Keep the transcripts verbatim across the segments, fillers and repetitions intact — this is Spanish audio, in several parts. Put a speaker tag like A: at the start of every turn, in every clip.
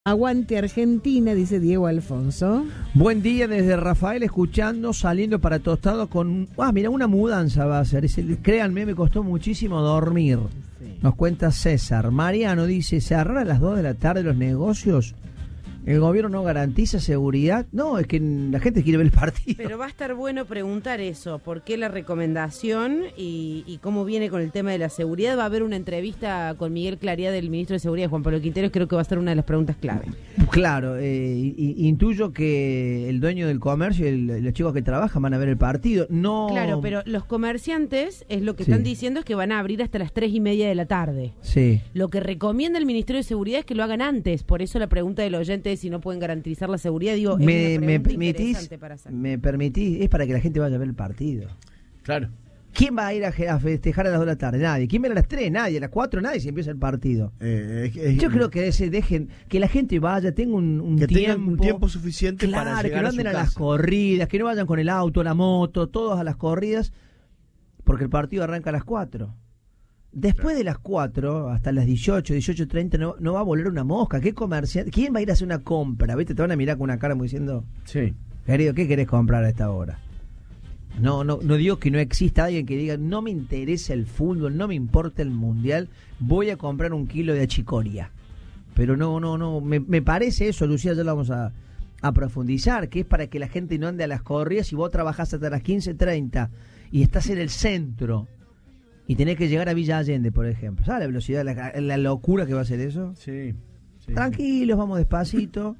A: Aguante Argentina, dice Diego Alfonso.
B: Buen día desde Rafael, escuchando, saliendo para Tostado con... Ah, mira, una mudanza va a ser. Es el, créanme, me costó muchísimo dormir. Sí. Nos cuenta César. Mariano dice, ¿se cerrar a las dos de la tarde los negocios? ¿El gobierno no garantiza seguridad? No, es que la gente quiere ver el partido.
C: Pero va a estar bueno preguntar eso, ¿por qué la recomendación y, y cómo viene con el tema de la seguridad? Va a haber una entrevista con Miguel Claridad, del ministro de Seguridad, Juan Pablo Quinteros, creo que va a ser una de las preguntas clave.
B: Claro, eh, y, intuyo que el dueño del comercio y el, los chicos que trabajan van a ver el partido. No.
C: Claro, pero los comerciantes, es lo que
B: Sí.
C: están diciendo, es que van a abrir hasta las tres y media de la tarde.
B: Sí.
C: Lo que recomienda el Ministerio de Seguridad es que lo hagan antes, por eso la pregunta del oyente si no pueden garantizar la seguridad, digo,
B: me,
C: es una
B: me
C: pregunta
B: permitís,
C: interesante para hacer.
B: me permitís, es para que la gente vaya a ver el partido.
D: Claro.
B: ¿Quién va a ir a, a festejar a las dos de la tarde? Nadie. ¿Quién viene a las tres? Nadie. A las cuatro nadie, si empieza el partido.
D: Eh, es, es,
B: Yo creo que se dejen, que la gente vaya, tenga un, un
D: que
B: tiempo.
D: tengan un tiempo suficiente
B: claro,
D: para llegar
B: que no anden
D: a,
B: a,
D: su
B: las
D: casa.
B: corridas, que no vayan con el auto, la moto, todos a las corridas, porque el partido arranca a las cuatro. Después claro. de las cuatro, hasta las dieciocho, dieciocho treinta, no, no va a volar una mosca. ¿Qué comerciante? ¿Quién va a ir a hacer una compra? ¿Viste? Te van a mirar con una cara como diciendo,
D: sí.
B: querido, ¿qué querés comprar a esta hora? No, no, no digo que no exista alguien que diga, no me interesa el fútbol, no me importa el mundial, voy a comprar un kilo de achicoria. Pero no, no, no, me, me parece eso, Lucía, ya lo vamos a, a profundizar, que es para que la gente no ande a las corridas y vos trabajás hasta las quince treinta y estás en el centro y tenés que llegar a Villa Allende, por ejemplo. ¿Sabes la velocidad, la, la locura que va a ser eso?
D: Sí. sí
B: Tranquilos, vamos despacito.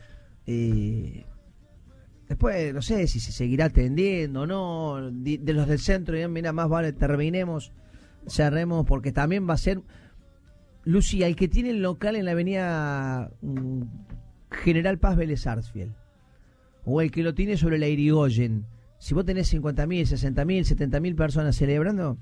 B: Eh... Después, no sé si se seguirá atendiendo o no. De, de los del centro, ya, mira, más vale terminemos, cerremos, porque también va a ser. Lucía, el que tiene el local en la avenida um, General Paz Vélez Sarsfield, o el que lo tiene sobre la Irigoyen, si vos tenés cincuenta mil, sesenta mil, setenta mil personas celebrando,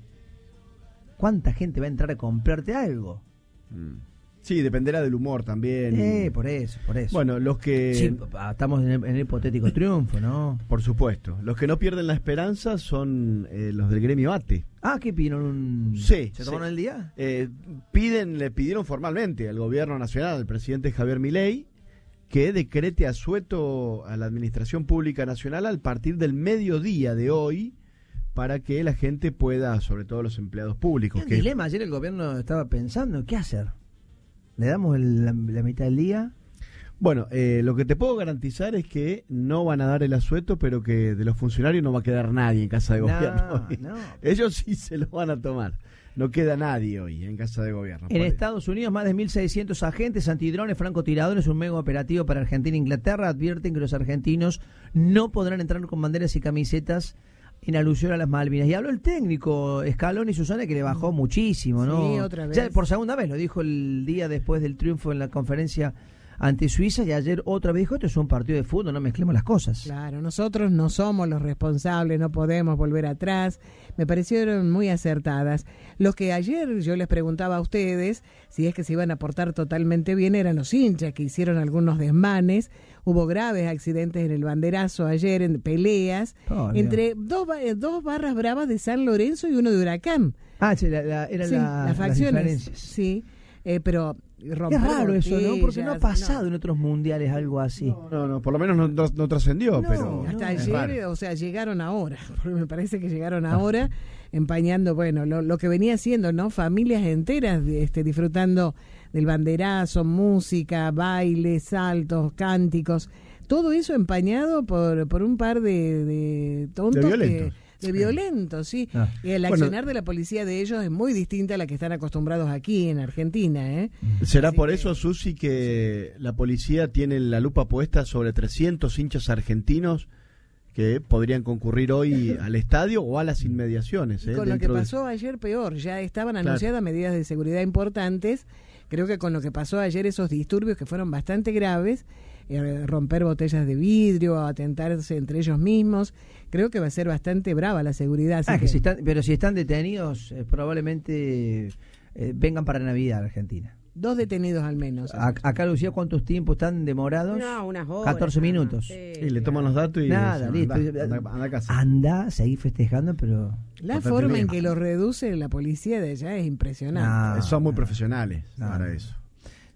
B: ¿cuánta gente va a entrar a comprarte algo?
D: Mm. Sí, dependerá del humor también.
B: Eh,
D: y...
B: por eso, por eso.
D: Bueno, los que...
B: Sí, estamos en el, en el hipotético triunfo, ¿no?
D: Por supuesto. Los que no pierden la esperanza son eh, los del gremio ATE.
B: Ah, ¿qué pidieron? Un...
D: Sí.
B: ¿Se tomaron
D: sí.
B: el día?
D: Eh, piden, le pidieron formalmente al gobierno nacional, al presidente Javier Milei, que decrete asueto a la administración pública nacional al partir del mediodía de hoy, para que la gente pueda, sobre todo los empleados públicos.
B: ¿Qué
D: que...
B: dilema? Ayer el gobierno estaba pensando, ¿qué hacer? ¿Le damos el, la, la mitad del día?
D: Bueno, eh, lo que te puedo garantizar es que no van a dar el asueto, pero que de los funcionarios no va a quedar nadie en casa de
B: no,
D: gobierno.
B: No.
D: Ellos sí se lo van a tomar. No queda nadie hoy en casa de gobierno.
B: En
D: Por
B: Estados Unidos, más de mil seiscientos agentes antidrones, francotiradores, un mega operativo para Argentina e Inglaterra, advierten que los argentinos no podrán entrar con banderas y camisetas en alusión a las Malvinas. Y habló el técnico Scaloni y Susana, que le bajó muchísimo, ¿no?
A: Sí, otra vez.
B: Ya por segunda vez, lo dijo el día después del triunfo en la conferencia ante Suiza, y ayer otra vez dijo, esto es un partido de fútbol, no mezclemos las cosas.
A: Claro, nosotros no somos los responsables, no podemos volver atrás. Me parecieron muy acertadas. Lo que ayer yo les preguntaba a ustedes, si es que se iban a portar totalmente bien, eran los hinchas que hicieron algunos desmanes. Hubo graves accidentes en el banderazo ayer, en peleas,
B: Oh,
A: entre dos, dos barras bravas de San Lorenzo y uno de Huracán.
B: Ah, sí, la, la, era
A: Sí,
B: la,
A: las facciones,
B: las diferencias.
A: sí, eh, pero romper
B: Es raro eso, ¿no? Porque no ha
A: botellas,
B: pasado
A: no.
B: en otros mundiales algo así.
D: No, no, no, por lo menos no, no, no trascendió,
B: No,
D: pero...
A: Hasta
D: es
A: ayer,
D: raro.
A: o sea, llegaron ahora, porque me parece que llegaron ahora, empañando, bueno, lo, lo que venía haciendo, ¿no? Familias enteras este, disfrutando del banderazo, música, bailes, saltos, cánticos, todo eso empañado por, por un par de, de tontos
D: De violentos.
A: que... De violentos, sí.
B: Ah.
A: Y el
D: Bueno,
A: accionar de la policía de ellos es muy distinta a la que están acostumbrados aquí en Argentina, ¿eh?
D: ¿Será
A: Así
D: por
A: que-
D: eso, Susi, que la policía tiene la lupa puesta sobre trescientos hinchas argentinos que podrían concurrir hoy al estadio o a las inmediaciones? ¿eh?
A: Con lo que
D: Dentro de-
A: pasó ayer peor, ya estaban
D: Claro.
A: anunciadas medidas de seguridad importantes. Creo que con lo que pasó ayer, esos disturbios que fueron bastante graves, eh, romper botellas de vidrio, atentarse entre ellos mismos, creo que va a ser bastante brava la seguridad. así
B: Ah, que
A: que-
B: si están, pero si están detenidos, eh, probablemente eh, vengan para Navidad a Argentina.
A: Dos detenidos al menos.
B: A- acá, Lucía, ¿cuántos tiempos están demorados?
C: No, unas horas.
B: catorce minutos.
C: Sí,
D: Y le toman los datos y
B: Nada,
D: dicen,
B: listo.
D: Anda, anda- anda a casa.
B: Anda, seguir festejando, pero...
A: La
D: Bastante
A: forma en
D: bien.
A: que lo reduce la policía de allá es impresionante.
B: No.
D: Son muy profesionales
B: No.
D: para eso.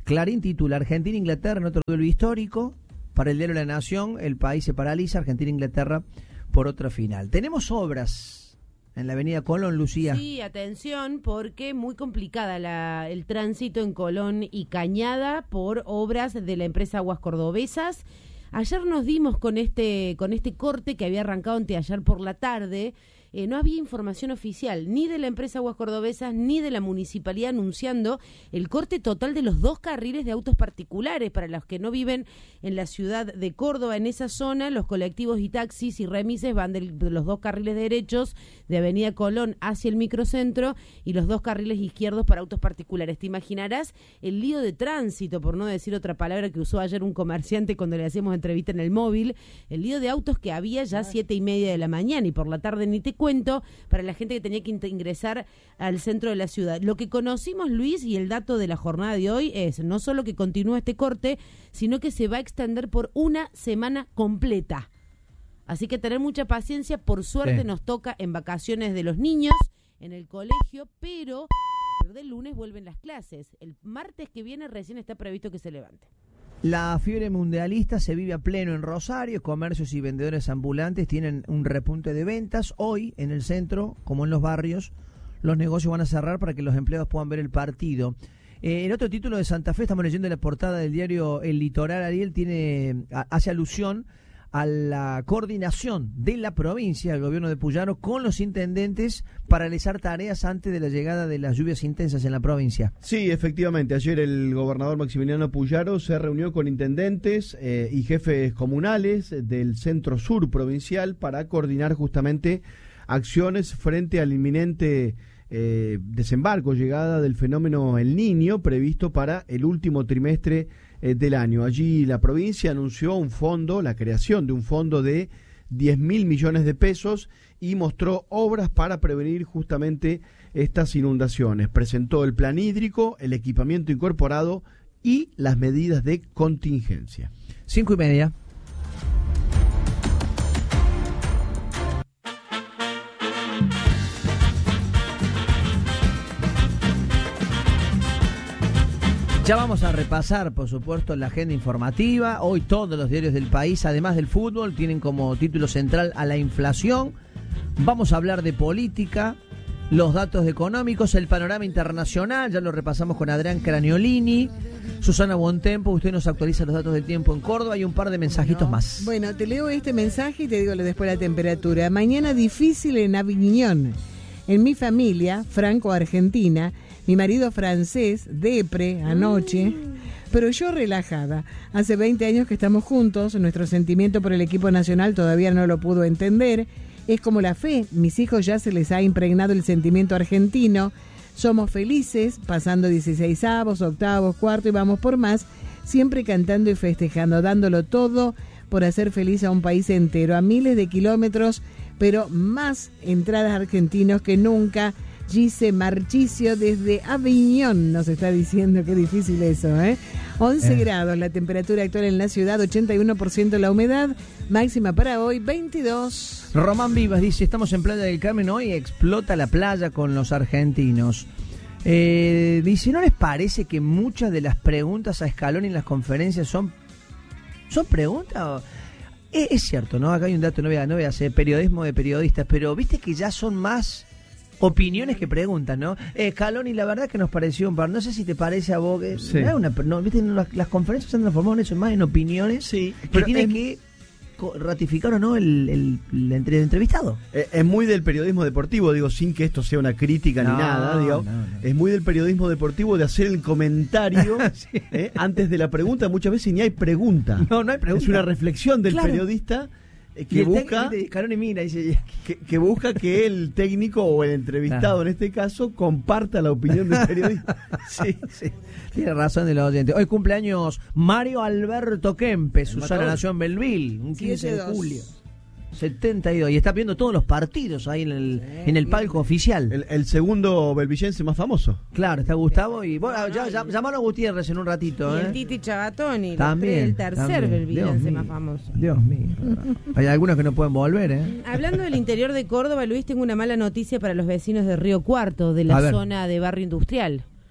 B: Clarín titula Argentina-Inglaterra en otro duelo histórico. Para el diario La Nación, el país se paraliza, Argentina-Inglaterra por otra final. Tenemos obras en la avenida Colón, Lucía.
C: Sí, atención, porque muy complicada la, el tránsito en Colón y Cañada por obras de la empresa Aguas Cordobesas. Ayer nos dimos con este, con este corte que había arrancado anteayer por la tarde. Eh, no había información oficial ni de la empresa Aguas Cordobesas ni de la municipalidad anunciando el corte total de los dos carriles de autos particulares. Para los que no viven en la ciudad de Córdoba, en esa zona, los colectivos y taxis y remises van del, de los dos carriles derechos de Avenida Colón hacia el microcentro y los dos carriles izquierdos para autos particulares. Te imaginarás el lío de tránsito, por no decir otra palabra que usó ayer un comerciante cuando le hacíamos entrevista en el móvil, el lío de autos que había ya siete y media de la mañana y por la tarde ni te cuento para la gente que tenía que ingresar al centro de la ciudad. Lo que conocimos, Luis, y el dato de la jornada de hoy es no solo que continúa este corte, sino que se va a extender por una semana completa. Así que tener mucha paciencia, por suerte sí. Nos toca en vacaciones de los niños, en el colegio, pero el lunes vuelven las clases. El martes que viene recién está previsto que se levante.
B: La fiebre mundialista se vive a pleno en Rosario, comercios y vendedores ambulantes tienen un repunte de ventas. Hoy, en el centro, como en los barrios, los negocios van a cerrar para que los empleados puedan ver el partido. Eh, en otro título de Santa Fe, estamos leyendo la portada del diario El Litoral, Ariel, tiene, hace alusión a la coordinación de la provincia, del gobierno de Puyaro, con los intendentes para realizar tareas antes de la llegada de las lluvias intensas en la provincia.
D: Sí, efectivamente. Ayer el gobernador Maximiliano Puyaro se reunió con intendentes eh, y jefes comunales del centro sur provincial para coordinar justamente acciones frente al inminente eh, desembarco, llegada del fenómeno El Niño, previsto para el último trimestre del año. Allí la provincia anunció un fondo, la creación de un fondo de diez mil millones de pesos y mostró obras para prevenir justamente estas inundaciones. Presentó el plan hídrico, el equipamiento incorporado y las medidas de contingencia.
B: Cinco y media. Ya vamos a repasar, por supuesto, la agenda informativa. Hoy todos los diarios del país, además del fútbol, tienen como título central a la inflación. Vamos a hablar de política, los datos económicos, el panorama internacional. Ya lo repasamos con Adrián Craniolini, Susana Bontempo. Usted nos actualiza los datos del tiempo en Córdoba y un par de mensajitos
A: bueno,
B: más.
A: Bueno, te leo este mensaje y te digo después la temperatura. Mañana difícil en Aviñón. En mi familia, franco-argentina, mi marido francés, depre, anoche, mm. pero yo relajada. Hace veinte años que estamos juntos, nuestro sentimiento por el equipo nacional todavía no lo pudo entender. Es como la fe, mis hijos ya se les ha impregnado el sentimiento argentino. Somos felices, pasando dieciseisavos, octavos, cuarto y vamos por más, siempre cantando y festejando, dándolo todo por hacer feliz a un país entero, a miles de kilómetros, pero más entradas argentinos que nunca. Gise Marchicio desde Aviñón nos está diciendo, qué difícil eso, ¿eh? once eh. grados la temperatura actual en la ciudad, ochenta y uno por ciento la humedad, máxima para hoy veintidós.
B: Román Vivas dice, estamos en Playa del Carmen, hoy explota la playa con los argentinos. Eh, dice, ¿no les parece que muchas de las preguntas a Scaloni en las conferencias son, son preguntas? Es, es cierto, ¿no? Acá hay un dato, no voy a, no voy a hacer periodismo de periodistas, pero viste que ya son más opiniones que preguntas, ¿no? Eh, Scaloni, la verdad que nos pareció un par, no sé si te parece a vos, que sí. una, no, ¿viste? Las, las conferencias se han transformado en eso, más en opiniones,
D: sí,
B: que
D: pero
B: tienen
D: es,
B: que ratificar o no el, el, el, el entrevistado.
D: Es, es muy del periodismo deportivo, digo, sin que esto sea una crítica no, ni nada, digo, no, no. Es muy del periodismo deportivo de hacer el comentario sí. eh, antes de la pregunta, muchas veces ni hay pregunta.
B: No, no hay pregunta.
D: Es una reflexión del
B: claro.
D: periodista que busca
B: Scaloni mira, dice,
D: que, que busca que el técnico o el entrevistado, claro. en este caso, comparta la opinión del periodista.
B: Sí, sí. Tiene razón de los oyentes. Hoy cumpleaños Mario Alberto Kempes, Susana nació en Belleville, un quince de julio. setenta y dos, y está viendo todos los partidos ahí en el, sí, en el palco oficial.
D: El, el segundo belvillense más famoso.
B: Claro, está Gustavo y bueno, ya, ya, llamaron a Gutiérrez en un ratito.
C: Y
B: ¿eh?
C: el Titi Chabatoni,
B: también,
C: el tercer belvillense más famoso.
B: Dios mío. Hay algunos que no pueden volver, ¿eh?
C: Hablando del interior de Córdoba, Luis, tengo una mala noticia para los vecinos de Río Cuarto, de la zona de Barrio Industrial.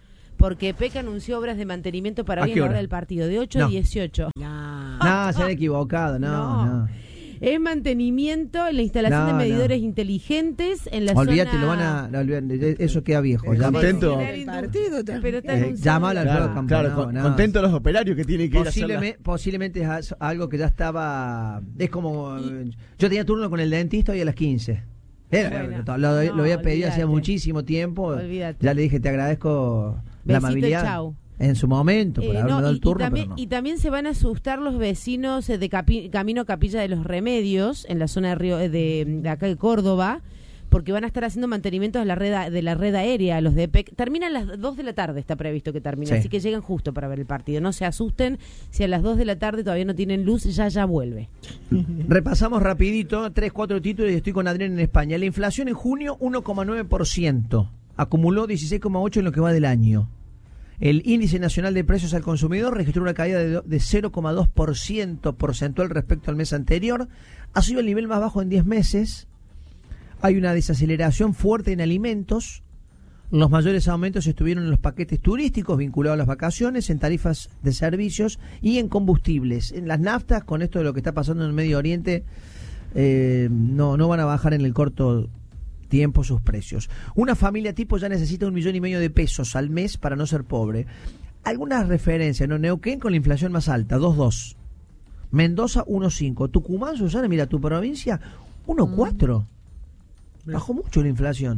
C: porque E P E C anunció obras de mantenimiento para
B: ¿A
C: hoy en
B: qué
C: la
B: hora?
C: hora del partido, de ocho a
B: No.
C: dieciocho.
A: No.
B: No, se han equivocado, no,
C: No.
B: no.
C: Es mantenimiento en la instalación
B: No,
C: de medidores
B: no.
C: inteligentes en la
B: Olvídate,
C: zona...
B: lo van a... no, olvídate, eso queda viejo.
A: Eh,
B: Llama-
D: contento.
A: El partido también.
C: Pero está
D: Eh,
C: anunciado
B: llámalo al
C: la-
B: juego
D: Claro,
B: campeón,
D: claro, con-
B: no.
D: contentos los operarios que tienen que ir a hacer la-
B: Posiblemente, posiblemente es as- algo que ya estaba... Es como... eh, Yo tenía turno con el dentista hoy a las quince. Era,
C: Bueno,
B: lo, lo-
C: no,
B: lo había pedido hacía
C: olvídate.
B: muchísimo tiempo.
C: Olvídate.
B: Ya le dije, te agradezco la
C: Besito y
B: amabilidad.
C: chau.
B: En su momento, por
C: Eh,
B: haberme
C: no,
B: dado
C: y,
B: el turno,
C: y también,
B: pero no.
C: y también se van a asustar los vecinos eh, de Capi- Camino Capilla de los Remedios, en la zona de, Río, eh, de, de acá de Córdoba, porque van a estar haciendo mantenimientos de la red, a- de la red aérea, los de E P E C. Terminan a las dos de la tarde, está previsto que termine,
B: Sí.
C: así que llegan justo para ver el partido. No se asusten, si a las dos de la tarde todavía no tienen luz, ya ya vuelve.
B: Repasamos rapidito, tres, cuatro títulos y estoy con Adrián en España. La inflación en junio, uno coma nueve por ciento. Acumuló dieciséis coma ocho por ciento en lo que va del año. El índice nacional de precios al consumidor registró una caída de, do- de cero coma dos por ciento porcentual respecto al mes anterior. Ha sido el nivel más bajo en diez meses. Hay una desaceleración fuerte en alimentos. Los mayores aumentos estuvieron en los paquetes turísticos vinculados a las vacaciones, en tarifas de servicios y en combustibles. En las naftas, con esto de lo que está pasando en el Medio Oriente, eh, no, no van a bajar en el corto tiempo sus precios. Una familia tipo ya necesita un millón y medio de pesos al mes para no ser pobre. Algunas referencias, ¿no? Neuquén con la inflación más alta, dos coma dos. Mendoza, uno coma cinco. Tucumán, Susana, mira, tu provincia, uno coma cuatro. Bajó mucho la inflación.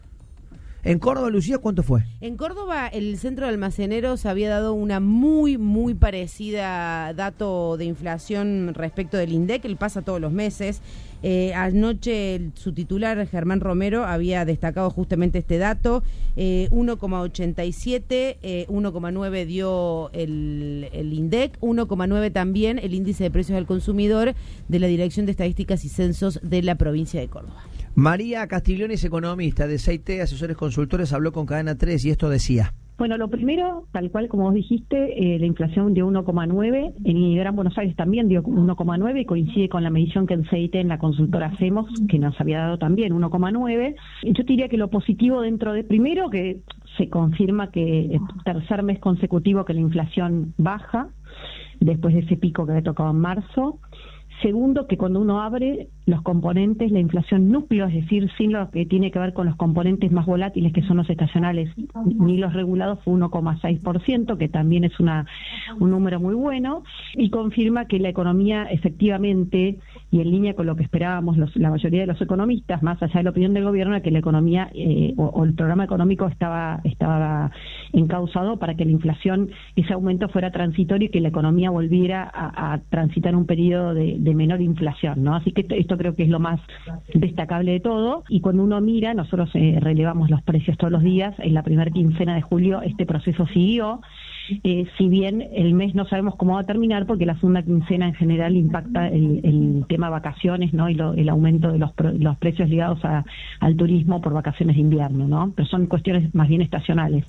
B: En Córdoba, Lucía, ¿cuánto fue?
C: En Córdoba, el centro de almaceneros había dado una muy, muy parecida dato de inflación respecto del INDEC, él pasa todos los meses. Eh, anoche el, su titular, Germán Romero, había destacado justamente este dato, eh, uno coma ochenta y siete, eh, uno coma nueve dio el, el INDEC, uno coma nueve también el índice de precios al consumidor de la Dirección de Estadísticas y Censos de la provincia de Córdoba.
B: María Castiglione es economista de C I T, Asesores Consultores, habló con Cadena tres y esto decía.
E: Bueno, lo primero, tal cual como vos dijiste, eh, la inflación dio uno coma nueve, en Gran Buenos Aires también dio uno coma nueve y coincide con la medición que en C I T, en la consultora hacemos, que nos había dado también uno coma nueve. Yo diría que lo positivo dentro de, primero que se confirma que es tercer mes consecutivo que la inflación baja, después de ese pico que había tocado en marzo. Segundo, que cuando uno abre los componentes, la inflación núcleo, es decir, sin lo que tiene que ver con los componentes más volátiles, que son los estacionales ni los regulados, fue uno coma seis por ciento, que también es una un número muy bueno, y confirma que la economía efectivamente, y en línea con lo que esperábamos los, la mayoría de los economistas, más allá de la opinión del gobierno, era que la economía eh, o, o el programa económico estaba, estaba encauzado para que la inflación, ese aumento fuera transitorio y que la economía volviera a, a transitar un periodo de, de menor inflación, ¿no? Así que esto, esto creo que es lo más destacable de todo, y cuando uno mira, nosotros eh, relevamos los precios todos los días, en la primera quincena de julio este proceso siguió, eh, si bien el mes no sabemos cómo va a terminar, porque la segunda quincena en general impacta el, el tema vacaciones, ¿no? Y lo, el aumento de los, los precios ligados a, al turismo por vacaciones de invierno, ¿no? Pero son cuestiones más bien estacionales.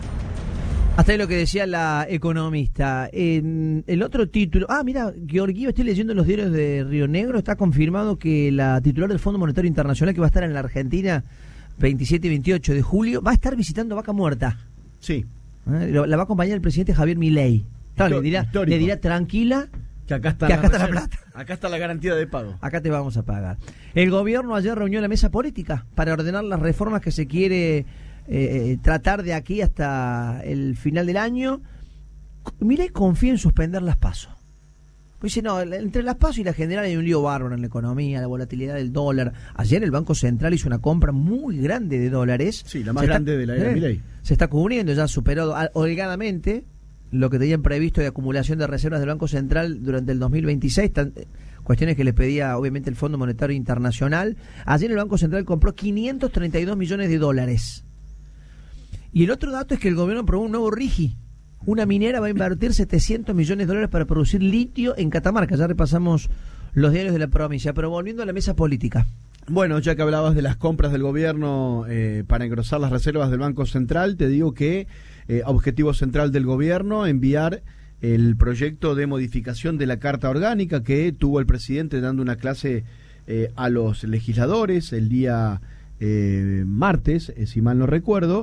B: Hasta ahí lo que decía la economista. En el otro título, ah, mira, Georgio, estoy leyendo en los diarios de Río Negro, está confirmado que la titular del Fondo Monetario Internacional, que va a estar en la Argentina veintisiete y veintiocho de julio, va a estar visitando Vaca Muerta.
D: Sí.
B: ¿Eh? La va a acompañar el presidente Javier Milei. Claro, le dirá,
D: Histórico.
B: le dirá tranquila,
D: Que acá está,
B: que
D: la
B: acá está la
D: reserva.
B: plata.
D: Acá está la garantía de pago.
B: Acá te vamos a pagar. El gobierno ayer reunió la mesa política para ordenar las reformas que se quiere eh, tratar de aquí hasta el final del año. Milei confía en suspender las PASO. Pues dice, no, entre las PASO y la general hay un lío bárbaro en la economía, la volatilidad del dólar. Ayer el Banco Central hizo una compra muy grande de dólares.
D: Sí, la más
B: Se
D: grande
B: está,
D: de la era
B: eh,
D: Milei.
B: Se está cubriendo, ya superó holgadamente lo que tenían previsto de acumulación de reservas del Banco Central durante el dos mil veintiséis, tan, cuestiones que le pedía obviamente el Fondo Monetario Internacional. Ayer el Banco Central compró quinientos treinta y dos millones de dólares. Y el otro dato es que el gobierno aprobó un nuevo RIGI. Una minera va a invertir setecientos millones de dólares para producir litio en Catamarca. Ya repasamos los diarios de la provincia, pero volviendo a la mesa política.
D: Bueno, ya que hablabas de las compras del gobierno eh, para engrosar las reservas del Banco Central, te digo que eh, objetivo central del gobierno, enviar el proyecto de modificación de la Carta Orgánica que tuvo el presidente dando una clase eh, a los legisladores el día eh, martes, eh, si mal no recuerdo,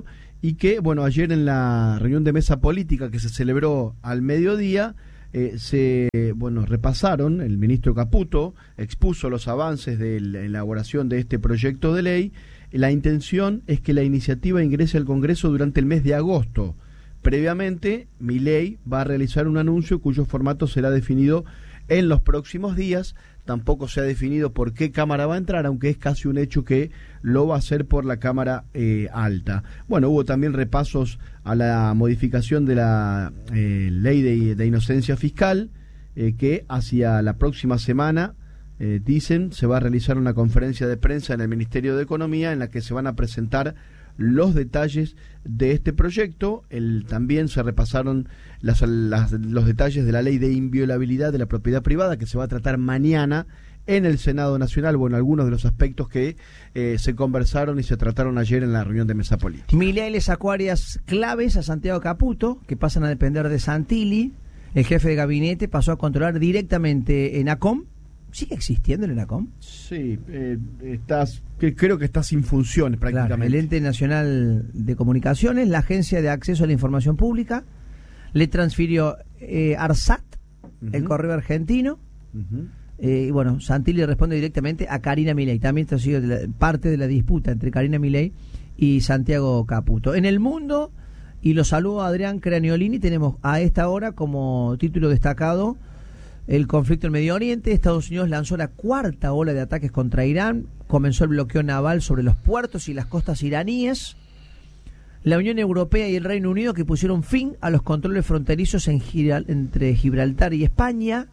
D: y que, bueno, ayer en la reunión de mesa política que se celebró al mediodía, eh, se, bueno, repasaron, el ministro Caputo expuso los avances de la elaboración de este proyecto de ley. La intención es que la iniciativa ingrese al Congreso durante el mes de agosto. Previamente, Milei va a realizar un anuncio cuyo formato será definido en los próximos días. Tampoco se ha definido por qué Cámara va a entrar, aunque es casi un hecho que lo va a hacer por la Cámara eh, Alta. Bueno, hubo también repasos a la modificación de la eh, Ley de, de Inocencia Fiscal, eh, que hacia la próxima semana, eh, dicen, se va a realizar una conferencia de prensa en el Ministerio de Economía en la que se van a presentar los detalles de este proyecto. El, también se repasaron las, las, los detalles de la ley de inviolabilidad de la propiedad privada, que se va a tratar mañana en el Senado Nacional. Bueno, algunos de los aspectos que eh, se conversaron y se trataron ayer en la reunión de mesa política.
B: Milei le sacó áreas claves a Santiago Caputo, que pasan a depender de Santilli. El jefe de gabinete pasó a controlar directamente ENACOM. ¿Sigue existiendo el ENACOM?
D: Sí, eh, estás, que, creo que está sin funciones prácticamente.
B: Claro, el Ente Nacional de Comunicaciones, la Agencia de Acceso a la Información Pública, le transfirió eh, ARSAT, uh-huh. el Correo Argentino, uh-huh. eh, y bueno, Santilli responde directamente a Karina Milei. También esto ha sido de la, parte de la disputa entre Karina Milei y Santiago Caputo. En el mundo, y lo saludo a Adrián Craniolini, tenemos a esta hora como título destacado el conflicto en Medio Oriente. Estados Unidos lanzó la cuarta ola de ataques contra Irán, comenzó el bloqueo naval sobre los puertos y las costas iraníes. La Unión Europea y el Reino Unido, que pusieron fin a los controles fronterizos en Giral, entre Gibraltar y España,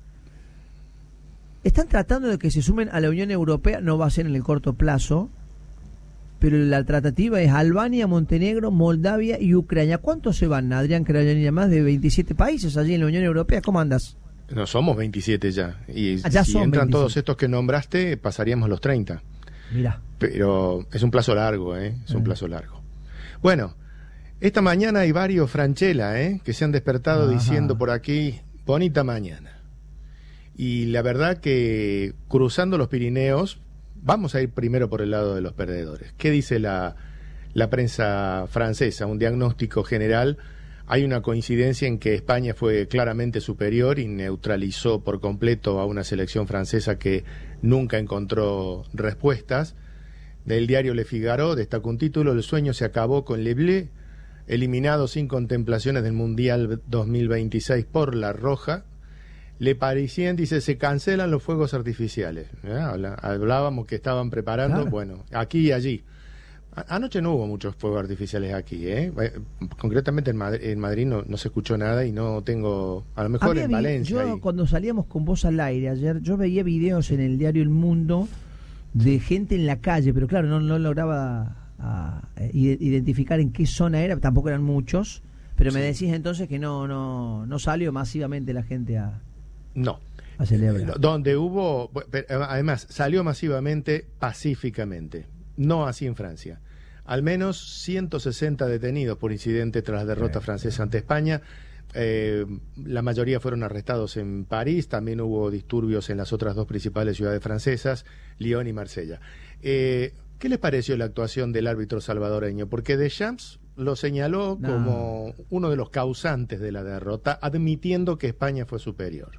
B: están tratando de que se sumen a la Unión Europea. No va a ser en el corto plazo, pero la tratativa es Albania, Montenegro, Moldavia y Ucrania. ¿Cuántos se van, Adrián Craniolini? Más de veintisiete países allí en la Unión Europea. ¿Cómo andas?
F: No, somos veintisiete ya. Y
B: ah, ya
F: si entran
B: veintisiete.
F: Todos estos que nombraste, pasaríamos los treinta.
B: Mira.
F: Pero es un plazo largo, ¿eh? Es un eh. plazo largo. Bueno, esta mañana hay varios Franchella, ¿eh? Que se han despertado Ajá. diciendo por aquí, bonita mañana. Y la verdad que cruzando los Pirineos, vamos a ir primero por el lado de los perdedores. ¿Qué dice la, la prensa francesa? Un diagnóstico general. Hay una coincidencia en que España fue claramente superior y neutralizó por completo a una selección francesa que nunca encontró respuestas. Del diario Le Figaro destaca un título: el sueño se acabó con Les Bleus, eliminado sin contemplaciones del Mundial dos mil veintiséis por la Roja. Le Parisien dice: se cancelan los fuegos artificiales. ¿Eh? Hablábamos que estaban preparando, claro. Bueno, aquí y allí. Anoche no hubo muchos fuegos artificiales aquí, ¿eh? Concretamente en Madrid, en Madrid no, no se escuchó nada y no tengo, a lo mejor Había en Valencia.
B: Yo
F: ahí.
B: Cuando salíamos con vos al aire ayer, yo veía videos en el diario El Mundo de gente en la calle, pero claro, no, no lograba a, a identificar en qué zona era, tampoco eran muchos, pero sí. Me decís entonces que no, no, no salió masivamente la gente a...
F: No.
B: A celebrar.
F: Donde hubo, además, salió masivamente, pacíficamente. No así en Francia. Al menos ciento sesenta detenidos por incidente tras la derrota sí, francesa sí. ante España. Eh, la mayoría fueron arrestados en París. También hubo disturbios en las otras dos principales ciudades francesas, Lyon y Marsella. Eh, ¿Qué les pareció la actuación del árbitro salvadoreño? Porque Deschamps lo señaló no. como uno de los causantes de la derrota, admitiendo que España fue superior.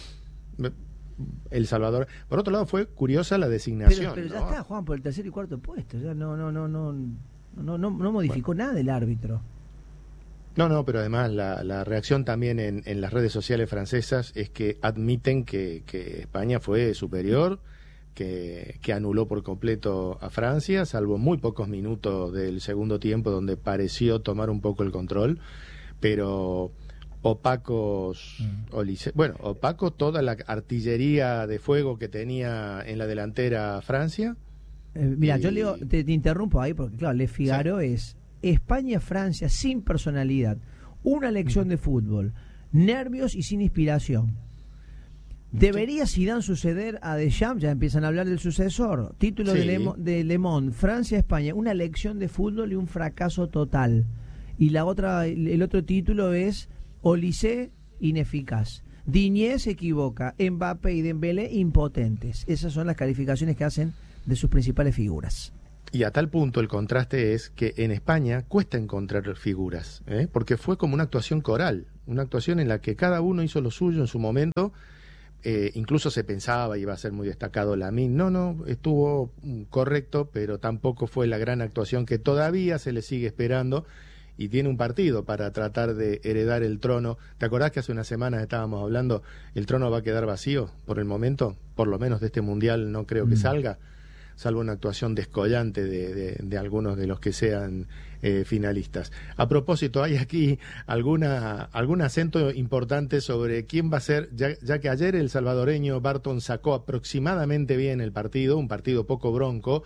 F: El Salvador. Por otro lado, fue curiosa la designación.
B: Pero, pero ya
F: ¿no?
B: está, Juan, por el tercer y cuarto puesto. Ya no, no, no, no, no, no, no modificó bueno. nada el árbitro.
F: No, no, pero además la, la reacción también en, en las redes sociales francesas es que admiten que, que España fue superior, que, que anuló por completo a Francia, salvo muy pocos minutos del segundo tiempo donde pareció tomar un poco el control, pero opacos, mm. Olice, bueno, opaco toda la artillería de fuego que tenía en la delantera Francia.
B: Eh, mira,
F: y...
B: yo leo, te, te interrumpo ahí porque claro, Le Figaro sí. es España-Francia sin personalidad, una lección mm. de fútbol, nervios y sin inspiración. ¿Debería Zidane suceder a Deschamps? Ya empiezan a hablar del sucesor. Título sí. de, Le, de Le Monde, Francia-España, una lección de fútbol y un fracaso total. Y la otra, el otro título es Olise, ineficaz. Digne se equivoca. Mbappé y Dembélé, impotentes. Esas son las calificaciones que hacen de sus principales figuras.
F: y a tal punto el contraste es que en España cuesta encontrar figuras, ¿eh? porque fue como una actuación coral, una actuación en la que cada uno hizo lo suyo en su momento. Eh, incluso se pensaba iba a ser muy destacado Lamine. No, no, estuvo correcto, pero tampoco fue la gran actuación que todavía se le sigue esperando, y tiene un partido para tratar de heredar el trono. ¿Te acordás que hace unas semanas estábamos hablando? El trono va a quedar vacío por el momento, por lo menos de este mundial no creo que mm. salga, salvo una actuación descollante de, de, de algunos de los que sean eh, finalistas. A propósito, hay aquí alguna algún acento importante sobre quién va a ser, ya, ya que ayer el salvadoreño Barton sacó aproximadamente bien el partido, un partido poco bronco.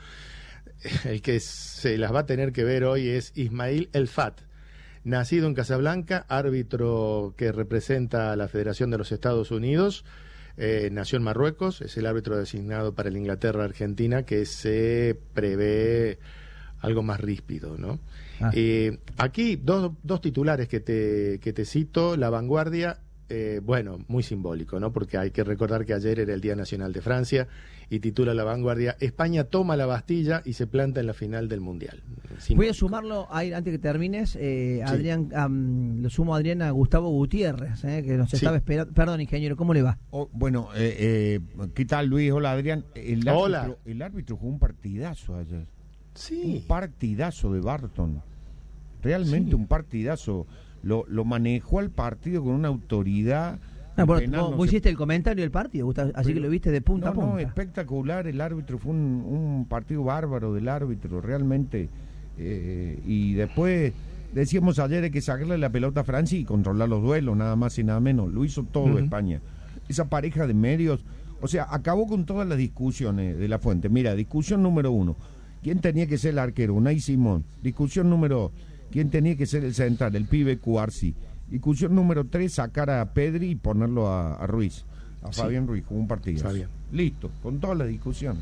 F: El que se las va a tener que ver hoy es Ismail El Fat, nacido en Casablanca, árbitro que representa a la Federación de los Estados Unidos. Eh, nació en Marruecos, es el árbitro designado para el Inglaterra-Argentina, que se prevé algo más ríspido, ¿no? Ah. Eh, aquí dos, dos titulares que te, que te cito. La Vanguardia, eh, bueno, muy simbólico, ¿no? Porque hay que recordar que ayer era el Día Nacional de Francia, y titula La Vanguardia: España toma la Bastilla y se planta en la final del Mundial. Simbólico.
B: Voy a sumarlo, ahí, antes que termines, eh, sí. Adrián, um, lo sumo a Adrián a Gustavo Gutiérrez, eh, que nos sí. estaba esperando. Perdón, ingeniero, ¿cómo le va?
G: Oh, bueno, eh, eh, ¿qué tal, Luis? Hola, Adrián. El árbitro,
F: Hola.
G: El árbitro jugó un partidazo ayer.
F: Sí.
G: Un partidazo de Barton. Realmente sí. un partidazo. Lo, lo manejó al partido con una autoridad.
B: Ah, bueno, vos, vos hiciste el comentario del partido, Gustavo, así pero, que lo viste de punta
G: no,
B: a punta.
G: No, espectacular el árbitro, fue un, un partido bárbaro del árbitro, realmente. Eh, y después decíamos ayer que sacarle la pelota a Francia y controlar los duelos, nada más y nada menos. Lo hizo todo uh-huh. España. Esa pareja de medios, o sea, acabó con todas las discusiones de la fuente. Mira, discusión número uno, ¿quién tenía que ser el arquero? Unai Simón. Discusión número dos, ¿quién tenía que ser el central? El pibe Cuarzi. Discusión número tres, sacar a Pedri y ponerlo a, a Ruiz, a sí. Fabián Ruiz, con un partido. Fabián. Listo, con toda la discusión.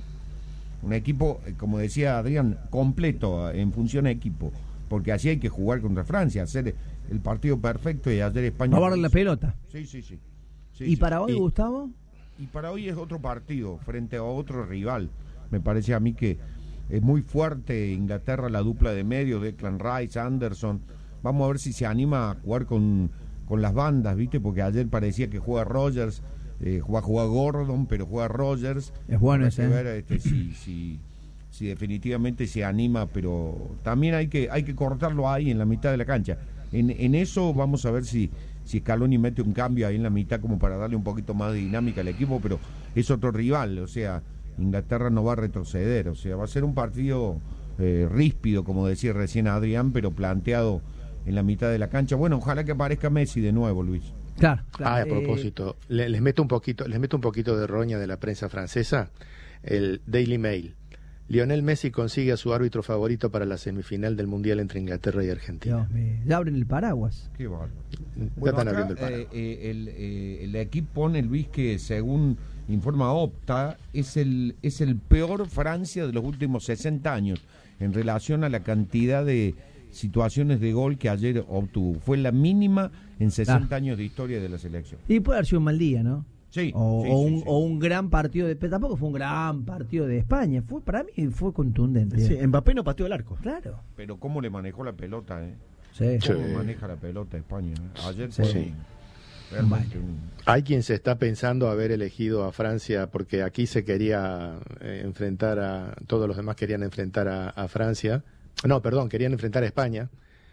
G: Un equipo, como decía Adrián, completo en función de equipo, porque así hay que jugar contra Francia, hacer el partido perfecto y hacer España.
B: ¿Va a la pelota?
G: Sí, sí, sí. sí
B: ¿Y
G: sí.
B: para hoy, y, Gustavo?
G: Y para hoy es otro partido, frente a otro rival. Me parece a mí que es muy fuerte Inglaterra, la dupla de medios, Declan Rice, Anderson. Vamos a ver si se anima a jugar con, con las bandas, ¿viste? Porque ayer parecía que juega Rogers, eh, juega, juega Gordon, pero juega Rogers.
B: Es bueno ese.
G: Ver, este, si, si, si definitivamente se anima, pero también hay que hay que cortarlo ahí en la mitad de la cancha. En, en eso vamos a ver si, si Scaloni mete un cambio ahí en la mitad como para darle un poquito más de dinámica al equipo, pero es otro rival, o sea, Inglaterra no va a retroceder, o sea, va a ser un partido eh, ríspido, como decía recién Adrián, pero planteado en la mitad de la cancha. Bueno, ojalá que aparezca Messi de nuevo, Luis.
B: Claro, claro.
F: Ah, a propósito, eh... les, les meto un poquito, les meto un poquito de roña de la prensa francesa. El Daily Mail: Lionel Messi consigue a su árbitro favorito para la semifinal del Mundial entre Inglaterra y Argentina.
B: Dios mío, ya abren el paraguas.
G: Qué bárbaro.
F: Ya
G: bueno,
F: están
G: acá,
F: abriendo el paraguas.
G: Eh, eh, el, eh, el equipo pone, Luis, que según informa Opta, es el, es el peor Francia de los últimos sesenta años en relación a la cantidad de situaciones de gol que ayer obtuvo. Fue la mínima en sesenta ah. años de historia de la selección.
B: Y puede haber sido un mal día, ¿no?
G: Sí.
B: O,
G: sí,
B: o,
G: sí,
B: un,
G: sí.
B: o un gran partido de... Pero tampoco fue un gran partido de España. Fue Para mí fue contundente.
D: Sí, Mbappé no pateó el arco.
B: Claro.
G: Pero cómo le manejó la pelota, ¿eh?
B: Sí.
G: Cómo
F: sí.
G: maneja la pelota España, ¿eh? Ayer
B: sí.
G: fue
F: sí.
G: realmente un...
F: Hay quien se está pensando haber elegido a Francia porque aquí se quería eh, enfrentar a... Todos los demás querían enfrentar a, a Francia. No, perdón, querían enfrentar a España.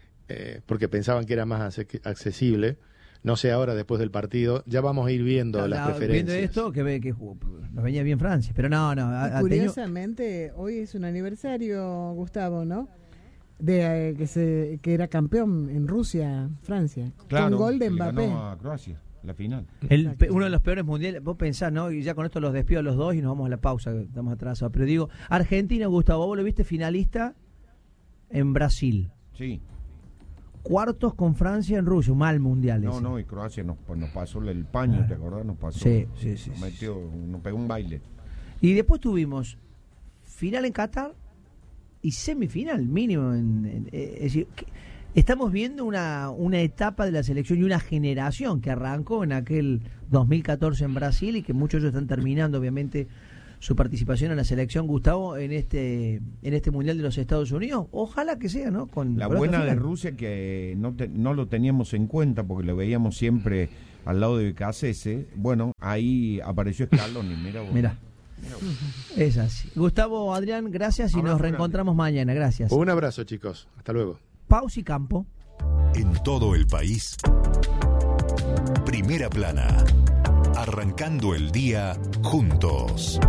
F: Eh, porque pensaban que era más accesible. No sé ahora, después del partido, ya vamos a ir viendo
B: claro,
F: las
B: claro,
F: preferencias.
B: Viendo esto, que, ve, que nos venía bien Francia, pero no, no.
A: A, curiosamente, tenido... hoy es un aniversario, Gustavo, ¿no? De eh, que se que era campeón en Rusia, Francia,
G: claro,
A: con gol de Mbappé.
G: Ganó a Croacia, la final.
B: El, uno de los peores mundiales, vos pensás, ¿no? Y ya con esto los despido a los dos y nos vamos a la pausa, que estamos atrasados. Pero digo, Argentina, Gustavo, vos lo viste finalista en Brasil.
G: Sí.
B: Cuartos con Francia en Rusia, un mal mundial
G: No,
B: ese.
G: no, y Croacia nos, nos pasó el paño, ah. ¿te acordás? Nos pasó.
B: Sí, sí, sí.
G: Nos, metió, nos pegó un baile.
B: Y después tuvimos final en Qatar y semifinal mínimo. En, en, es decir, que estamos viendo una, una etapa de la selección y una generación que arrancó en aquel dos mil catorce en Brasil y que muchos están terminando, obviamente, su participación en la selección, Gustavo, en este en este Mundial de los Estados Unidos. Ojalá que sea, ¿no? Con
G: la
B: con
G: buena
B: otra
G: de
B: final.
G: Rusia que no, te, no lo teníamos en cuenta porque lo veíamos siempre al lado de B K C S. Bueno, ahí apareció Scaloni, mira vos.
B: Mirá. Es así. Gustavo, Adrián, gracias y
F: Abrazo
B: nos
F: grande.
B: reencontramos mañana. Gracias.
F: Un abrazo, chicos. Hasta luego.
B: Pausa y campo.
H: En todo el país, Primera Plana. Arrancando el día juntos.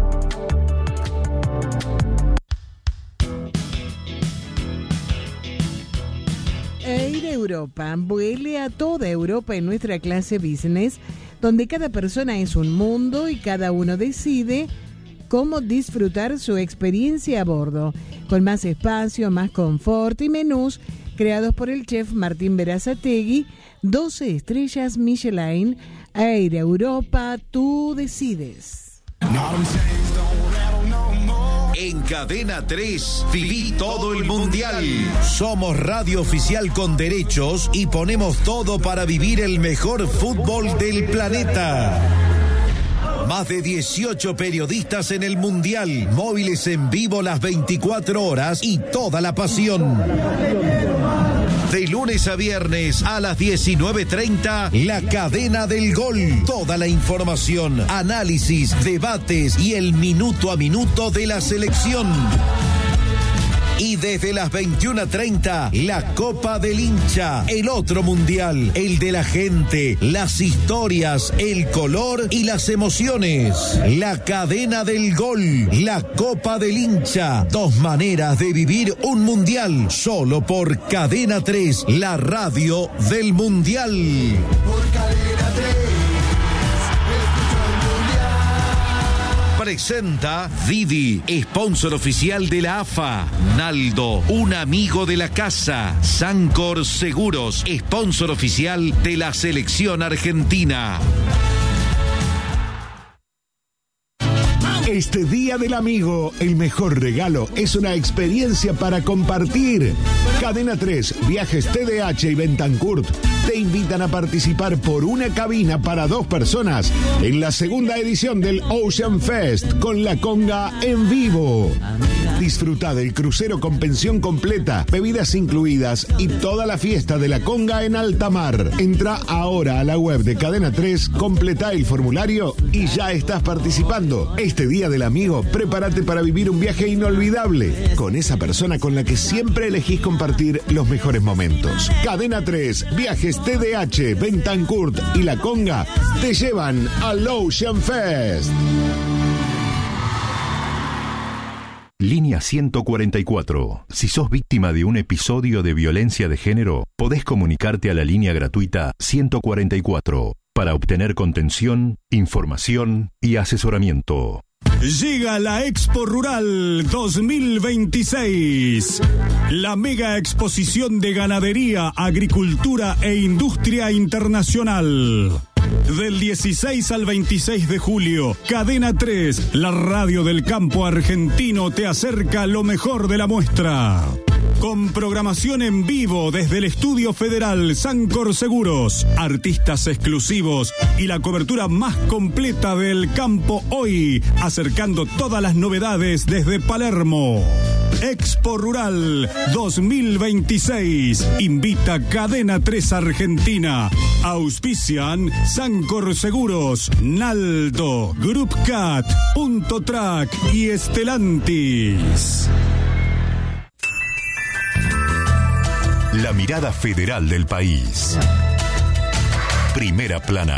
A: Air Europa vuele a toda Europa en nuestra clase business, donde cada persona es un mundo y cada uno decide cómo disfrutar su experiencia a bordo, con más espacio, más confort y menús creados por el chef Martín Berazategui, doce estrellas Michelin. Air Europa, tú decides.
I: En Cadena tres, viví todo el mundial. Somos radio oficial con derechos y ponemos todo para vivir el mejor fútbol del planeta. Más de dieciocho periodistas en el mundial, móviles en vivo las veinticuatro horas y toda la pasión. De lunes a viernes a las diecinueve treinta, La Cadena del Gol. Toda la información, análisis, debates y el minuto a minuto de la selección. Y desde las veintiuna treinta, la Copa del Hincha, el otro mundial, el de la gente, las historias, el color y las emociones. La Cadena del Gol, la Copa del Hincha, dos maneras de vivir un mundial, solo por Cadena tres, la radio del mundial.
J: Por Cadena tres.
I: Presenta Didi, sponsor oficial de la A F A. Naldo, un amigo de la casa. Sancor Seguros, sponsor oficial de la selección argentina.
K: Este Día del Amigo, el mejor regalo es una experiencia para compartir. Cadena tres, Viajes T D H y Bentancurt te invitan a participar por una cabina para dos personas en la segunda edición del Ocean Fest con la conga en vivo. Disfruta del crucero con pensión completa, bebidas incluidas y toda la fiesta de la conga en alta mar. Entra ahora a la web de Cadena tres, completa el formulario y ya estás participando. Este Día del Amigo, prepárate para vivir un viaje inolvidable con esa persona con la que siempre elegís compartir los mejores momentos. Cadena tres, Viajes T D H, Bentancurt y La Conga te llevan al Ocean Fest.
H: Línea ciento cuarenta y cuatro. Si sos víctima de un episodio de violencia de género, podés comunicarte a la línea gratuita ciento cuarenta y cuatro para obtener contención, información y asesoramiento.
L: Llega la Expo Rural dos mil veintiséis, la mega exposición de ganadería, agricultura e industria internacional. Del dieciséis al veintiséis de julio, Cadena tres, la radio del campo argentino, te acerca lo mejor de la muestra. Con programación en vivo desde el Estudio Federal Sancor Seguros, artistas exclusivos y la cobertura más completa del campo hoy, acercando todas las novedades desde Palermo. Expo Rural dos mil veintiséis. Invita Cadena tres Argentina. Auspician Sancor Seguros, Naldo, Group Cat, Punto Track y Estelantis.
H: La mirada federal del país. Primera Plana.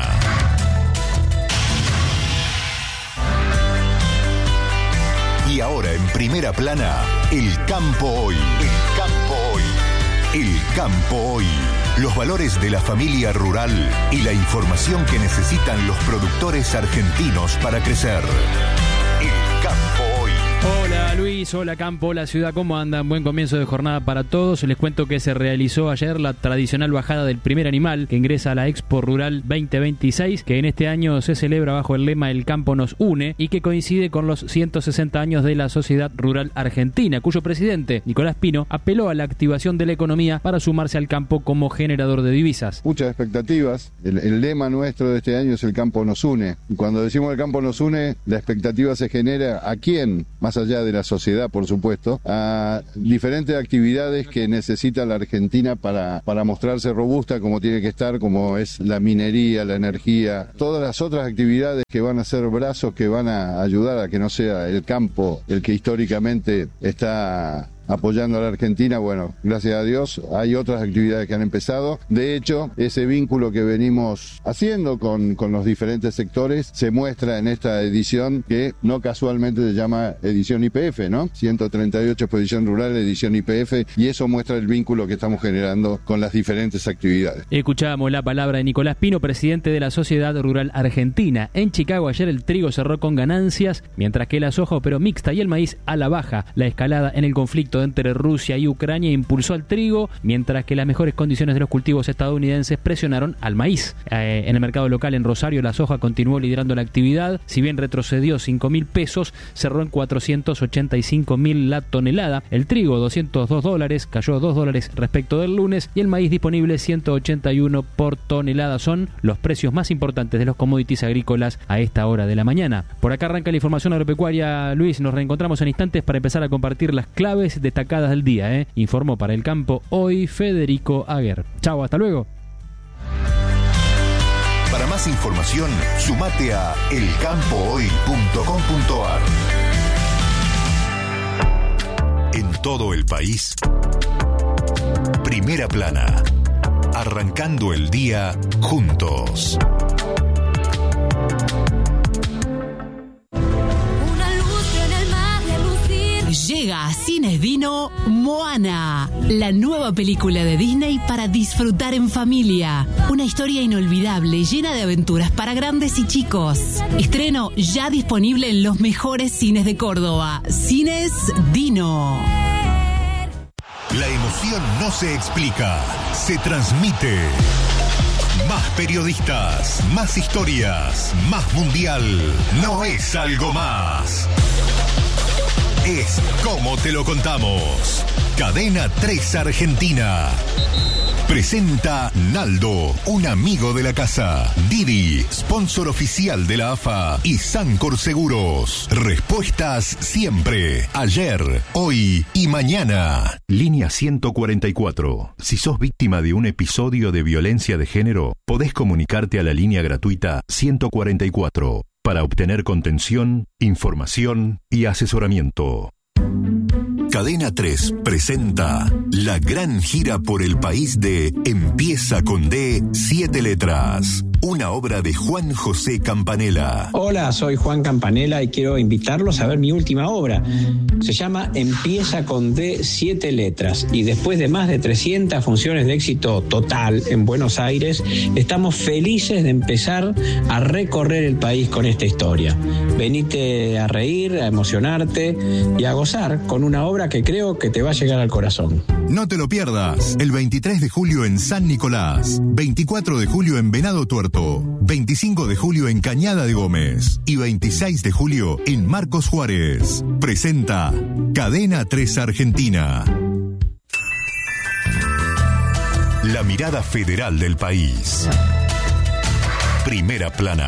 H: Y ahora en Primera Plana, el campo hoy. El campo hoy. El campo hoy. Los valores de la familia rural y la información que necesitan los productores argentinos para crecer. El campo hoy.
M: Hola, Hola Luis, hola Campo, hola Ciudad, ¿cómo andan? Buen comienzo de jornada para todos. Les cuento que se realizó ayer la tradicional bajada del primer animal que ingresa a la Expo Rural veinte veintiséis, que en este año se celebra bajo el lema El campo nos une y que coincide con los ciento sesenta años de la Sociedad Rural Argentina, cuyo presidente, Nicolás Pino, apeló a la activación de la economía para sumarse al campo como generador de divisas.
N: Muchas expectativas. El, el lema nuestro de este año es El campo nos une. Y cuando decimos El campo nos une, la expectativa se genera ¿a quién? Más allá de la sociedad, por supuesto, a diferentes actividades que necesita la Argentina para, para mostrarse robusta como tiene que estar, como es la minería, la energía, todas las otras actividades que van a ser brazos que van a ayudar a que no sea el campo el que históricamente está apoyando a la Argentina. Bueno, gracias a Dios hay otras actividades que han empezado. De hecho, ese vínculo que venimos haciendo con, con los diferentes sectores se muestra en esta edición que no casualmente se llama edición I P F, ¿no? ciento treinta y ocho Exposición Rural, edición I P F, y eso muestra el vínculo que estamos generando con las diferentes actividades.
M: Escuchábamos la palabra de Nicolás Pino, presidente de la Sociedad Rural Argentina. En Chicago ayer el trigo cerró con ganancias, mientras que la soja operó mixta y el maíz a la baja. La escalada en el conflicto entre Rusia y Ucrania impulsó al trigo, mientras que las mejores condiciones de los cultivos estadounidenses presionaron al maíz. Eh, en el mercado local en Rosario la soja continuó liderando la actividad, si bien retrocedió cinco mil pesos, cerró en cuatrocientos ochenta y cinco mil la tonelada. El trigo doscientos dos dólares, cayó dos dólares respecto del lunes, y el maíz disponible ciento ochenta y uno por tonelada. Son los precios más importantes de los commodities agrícolas a esta hora de la mañana. Por acá arranca la información agropecuaria. Luis, nos reencontramos en instantes para empezar a compartir las claves destacadas del día, ¿eh? Informó para El Campo hoy Federico Aguer. Chao, hasta luego.
H: Para más información, sumate a el campo hoy punto com punto a r. En todo el país, Primera Plana, arrancando el día juntos.
O: Llega a Cines Dino Moana, la nueva película de Disney para disfrutar en familia. Una historia inolvidable, llena de aventuras para grandes y chicos. Estreno ya disponible en los mejores cines de Córdoba. Cines Dino.
H: La emoción no se explica, se transmite. Más periodistas, más historias, más mundial. No es algo más. Es como te lo contamos. Cadena tres Argentina. Presenta Naldo, un amigo de la casa. Didi, sponsor oficial de la A F A. Y Sancor Seguros. Respuestas siempre. Ayer, hoy y mañana. Línea ciento cuarenta y cuatro. Si sos víctima de un episodio de violencia de género, podés comunicarte a la línea gratuita ciento cuarenta y cuatro. Para obtener contención, información y asesoramiento. Cadena tres presenta la gran gira por el país de Empieza con D, siete letras. Una obra de Juan José Campanella.
P: Hola, soy Juan Campanella y quiero invitarlos a ver mi última obra. Se llama Empieza con D, siete letras. Y después de más de trescientas funciones de éxito total en Buenos Aires, estamos felices de empezar a recorrer el país con esta historia. Venite a reír, a emocionarte y a gozar con una obra que creo que te va a llegar al corazón.
H: No te lo pierdas. El veintitrés de julio en San Nicolás, veinticuatro de julio en Venado Tuerto, veinticinco de julio en Cañada de Gómez y veintiséis de julio en Marcos Juárez. Presenta Cadena tres Argentina. La mirada federal del país. Primera Plana.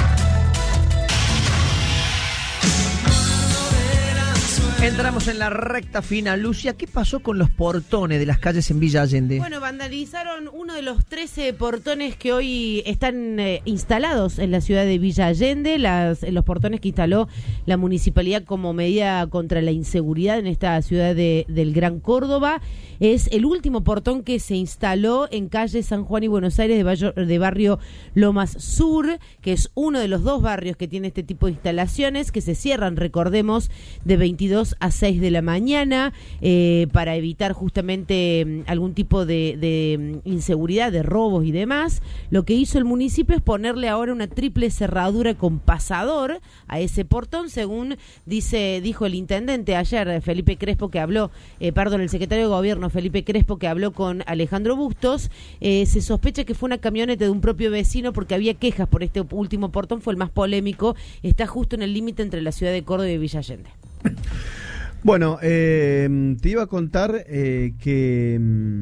B: Entramos en la recta final. Lucia, ¿qué pasó con los portones de las calles en Villa Allende?
C: Bueno, vandalizaron uno de los trece portones que hoy están eh, instalados en la ciudad de Villa Allende, las, los portones que instaló la municipalidad como medida contra la inseguridad en esta ciudad de, del Gran Córdoba. Es el último portón que se instaló en calle San Juan y Buenos Aires de barrio, de barrio Lomas Sur, que es uno de los dos barrios que tiene este tipo de instalaciones, que se cierran, recordemos, de veintidós dos a seis de la mañana eh, para evitar justamente mm, algún tipo de, de mm, inseguridad, de robos y demás. Lo que hizo el municipio es ponerle ahora una triple cerradura con pasador a ese portón, según dice dijo el intendente ayer, Felipe Crespo, que habló, eh, perdón, el secretario de Gobierno, Felipe Crespo, que habló con Alejandro Bustos. Eh, se sospecha que fue una camioneta de un propio vecino porque había quejas por este último portón, fue el más polémico, está justo en el límite entre la ciudad de Córdoba y Villa Allende.
D: Bueno, eh, te iba a contar eh, que,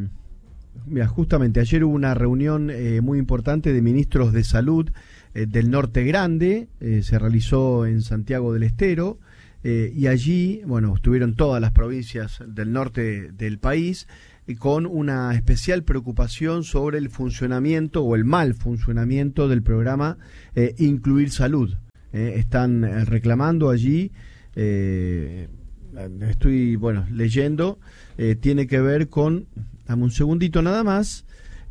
D: mira, justamente ayer hubo una reunión eh, muy importante de ministros de salud eh, del Norte Grande, eh, se realizó en Santiago del Estero, eh, y allí, bueno, estuvieron todas las provincias del norte del país, con una especial preocupación sobre el funcionamiento o el mal funcionamiento del programa eh, Incluir Salud. Eh, están eh, reclamando allí, eh, estoy bueno leyendo, eh, tiene que ver con, dame un segundito nada más,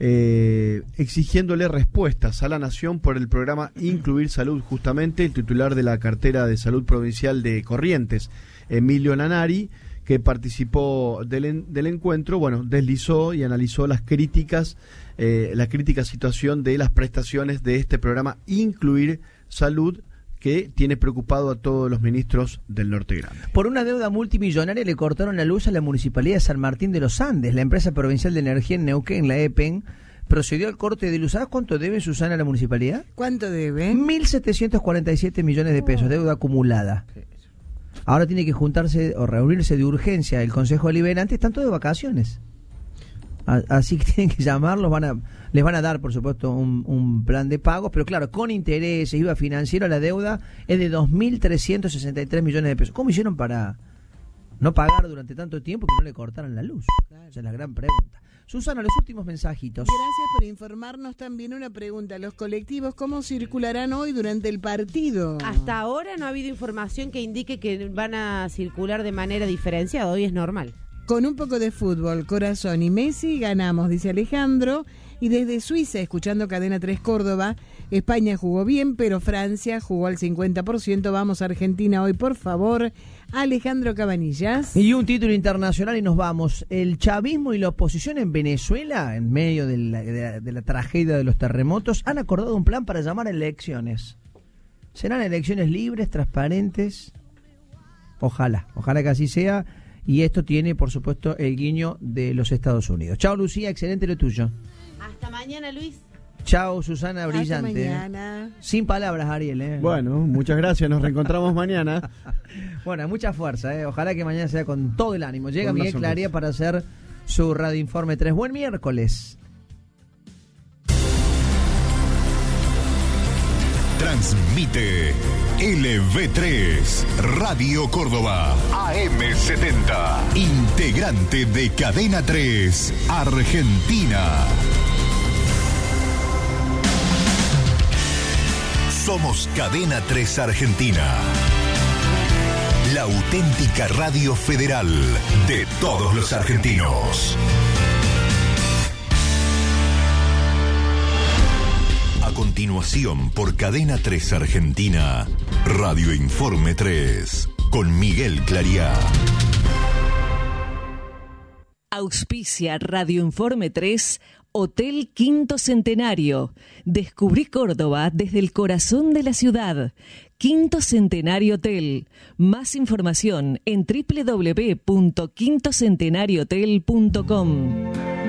D: eh, exigiéndole respuestas a la Nación por el programa Incluir Salud. Justamente el titular de la cartera de salud provincial de Corrientes, Emilio Nanari, que participó del, en, del encuentro, bueno, deslizó y analizó las críticas, eh, la crítica situación de las prestaciones de este programa Incluir Salud, que tiene preocupado a todos los ministros del Norte Grande.
B: Por una deuda multimillonaria le cortaron la luz a la Municipalidad de San Martín de los Andes. La empresa provincial de energía en Neuquén, la E P E N, procedió al corte de luz. ¿Sabes cuánto debe, Susana, a la Municipalidad?
A: ¿Cuánto debe?
B: mil setecientos cuarenta y siete millones de pesos, deuda acumulada. Ahora tiene que juntarse o reunirse de urgencia el Consejo Deliberante, están todos de vacaciones. Así que tienen que llamarlos, van a, les van a dar, por supuesto, un, un plan de pagos, pero claro, con intereses, I V A financiero, la deuda es de dos mil trescientos sesenta y tres millones de pesos. ¿Cómo hicieron para no pagar durante tanto tiempo que no le cortaran la luz? Claro. Esa es la gran pregunta. Susana, los últimos mensajitos.
A: Gracias por informarnos. También una pregunta. ¿Los colectivos cómo circularán hoy durante el partido?
C: Hasta ahora no ha habido información que indique que van a circular de manera diferenciada. Hoy es normal.
A: Con un poco de fútbol, Corazón y Messi ganamos, dice Alejandro. Y desde Suiza, escuchando Cadena tres Córdoba, España jugó bien, pero Francia jugó al cincuenta por ciento. Vamos a Argentina hoy, por favor. Alejandro Cabanillas.
B: Y un título internacional y nos vamos. El chavismo y la oposición en Venezuela, en medio de la, de la, de la tragedia de los terremotos, han acordado un plan para llamar a elecciones. Serán elecciones libres, transparentes. Ojalá, ojalá que así sea. Y esto tiene, por supuesto, el guiño de los Estados Unidos. Chao, Lucía, excelente lo tuyo.
C: Hasta mañana, Luis.
B: Chao, Susana, brillante.
A: Hasta mañana.
B: Sin palabras, Ariel. ¿eh?
D: Bueno, muchas gracias, nos reencontramos mañana.
B: Bueno, mucha fuerza, ¿eh? Ojalá que mañana sea con todo el ánimo. Llega Miguel Claría para hacer su Radio Informe tres. Buen miércoles.
H: Transmite L V tres, Radio Córdoba, A M setenta, integrante de Cadena tres, Argentina. Somos Cadena tres Argentina, la auténtica radio federal de todos los argentinos. A continuación, por Cadena tres Argentina, Radio Informe tres, con Miguel Claría.
Q: Auspicia Radio Informe tres, Hotel Quinto Centenario. Descubrí Córdoba desde el corazón de la ciudad. Quinto Centenario Hotel. Más información en doble u doble u doble u punto quinto centenario hotel punto com.